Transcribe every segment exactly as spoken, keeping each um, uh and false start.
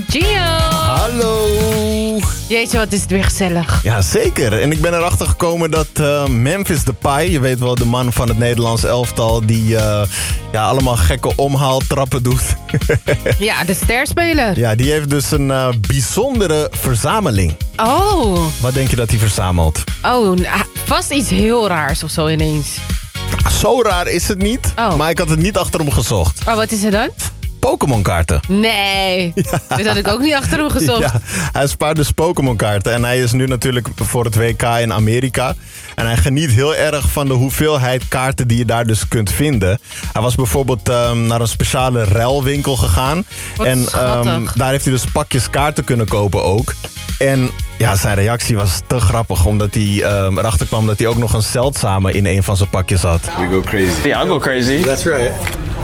Gio! Hallo! Jeetje, wat is het weer gezellig. Ja, zeker. En ik ben erachter gekomen dat uh, Memphis Depay, je weet wel, de man van het Nederlands elftal, die uh, ja, allemaal gekke omhaaltrappen doet. Ja, de sterspeler. Ja, die heeft dus een uh, bijzondere verzameling. Oh. Wat denk je dat hij verzamelt? Oh, vast iets heel raars of zo ineens. Zo raar is het niet, oh. maar ik had het niet achter hem gezocht. Oh, wat is het dan? Pokémon-kaarten. Nee, ja. Dat had ik ook niet achter hem gezocht. Ja, hij spaart dus Pokémon-kaarten. En hij is nu natuurlijk voor het W K in Amerika. En hij geniet heel erg van de hoeveelheid kaarten die je daar dus kunt vinden. Hij was bijvoorbeeld um, naar een speciale ruilwinkel gegaan. Wat en um, daar heeft hij dus pakjes kaarten kunnen kopen ook. En ja, zijn reactie was te grappig, omdat hij um, erachter kwam dat hij ook nog een zeldzame in een van zijn pakjes had. We go crazy. Yeah, I'll go crazy. That's right.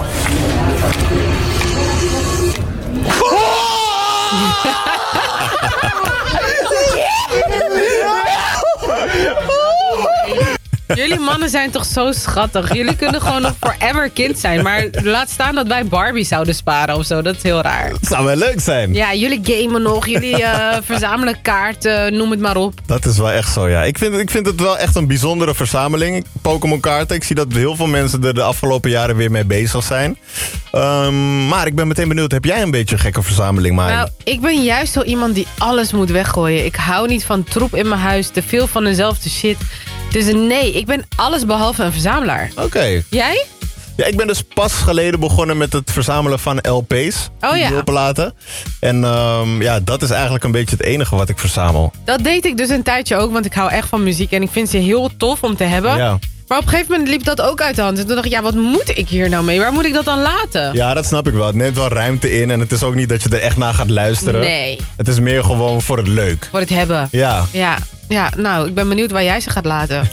Jullie mannen zijn toch zo schattig. Jullie kunnen gewoon nog forever kind zijn. Maar laat staan dat wij Barbie zouden sparen of zo. Dat is heel raar. Dat zou wel leuk zijn. Ja, jullie gamen nog. Jullie uh, verzamelen kaarten. Noem het maar op. Dat is wel echt zo, ja. Ik vind, ik vind het wel echt een bijzondere verzameling. Pokémon kaarten. Ik zie dat heel veel mensen er de afgelopen jaren weer mee bezig zijn. Um, maar ik ben meteen benieuwd. Heb jij een beetje een gekke verzameling, Mai? Nou, ik ben juist zo iemand die alles moet weggooien. Ik hou niet van troep in mijn huis. Te veel van dezelfde shit. Dus nee, ik ben alles behalve een verzamelaar. Oké. Okay. Jij? Ja, ik ben dus pas geleden begonnen met het verzamelen van L P's. Oh ja. Platen. En um, ja, dat is eigenlijk een beetje het enige wat ik verzamel. Dat deed ik dus een tijdje ook, want ik hou echt van muziek. En ik vind ze heel tof om te hebben. Ja. Maar op een gegeven moment liep dat ook uit de hand. En toen dacht ik, ja, wat moet ik hier nou mee? Waar moet ik dat dan laten? Ja, dat snap ik wel. Het neemt wel ruimte in. En het is ook niet dat je er echt naar gaat luisteren. Nee. Het is meer gewoon voor het leuk. Voor het hebben. Ja. Ja. Ja, nou, ik ben benieuwd waar jij ze gaat laten.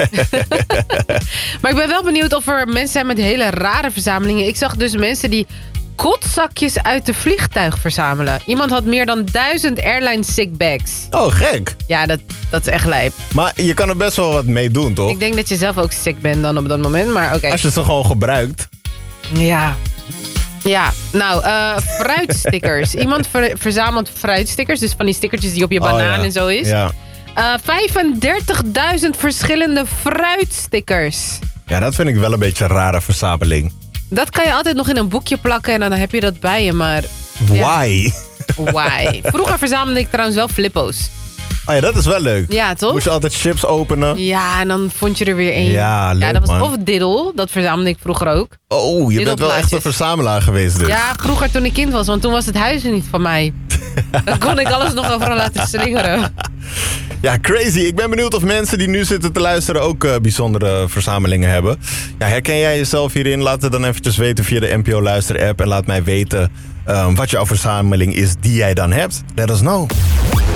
Maar ik ben wel benieuwd of er mensen zijn met hele rare verzamelingen. Ik zag dus mensen die kotzakjes uit de vliegtuig verzamelen. Iemand had meer dan duizend airline sick bags. Oh, gek. Ja, dat, dat is echt lijp. Maar je kan er best wel wat mee doen, toch? Ik denk dat je zelf ook sick bent dan op dat moment, maar oké. Okay. Als je ze gewoon gebruikt. Ja. Ja, nou, uh, fruitstickers. Iemand ver- verzamelt fruitstickers, dus van die stickertjes die op je banaan oh, ja. en zo is. Ja. Uh, vijfendertigduizend verschillende fruitstickers. Ja, dat vind ik wel een beetje een rare verzameling. Dat kan je altijd nog in een boekje plakken en dan heb je dat bij je, maar... Why? Ja. Why? Vroeger verzamelde ik trouwens wel flippo's. Oh ja, dat is wel leuk. Ja, toch? Moest je altijd chips openen. Ja, en dan vond je er weer één. Ja, leuk, ja, dat was man. Of diddle, dat verzamelde ik vroeger ook. Oh, je bent wel echt een verzamelaar geweest dus. Ja, vroeger toen ik kind was, want toen was het huis er niet van mij. Dan kon ik alles nog overal laten slingeren. Ja, crazy. Ik ben benieuwd of mensen die nu zitten te luisteren ook uh, bijzondere verzamelingen hebben. Ja, herken jij jezelf hierin? Laat het dan eventjes weten via de N P O Luister app. En laat mij weten um, wat jouw verzameling is die jij dan hebt. Let us know.